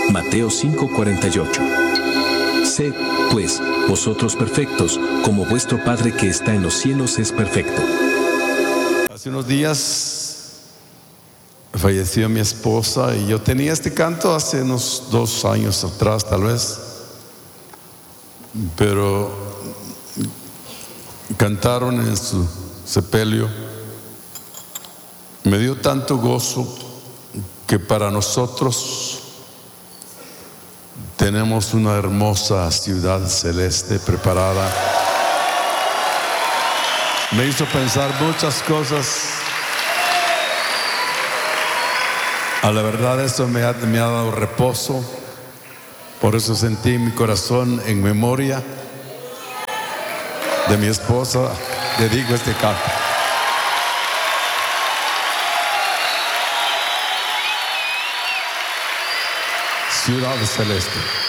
Mateo 5:48. Sed, pues, vosotros perfectos, como vuestro Padre que está en los cielos es perfecto. Hace unos días falleció mi esposa y yo tenía este canto hace unos 2 años atrás tal vez, pero cantaron en su sepelio. Me dio tanto gozo que para nosotros tenemos una hermosa ciudad celeste preparada. Me hizo pensar muchas cosas. A la verdad eso me ha dado reposo. Por eso sentí mi corazón en memoria de mi esposa. Dedico este canto. Ciudad celeste.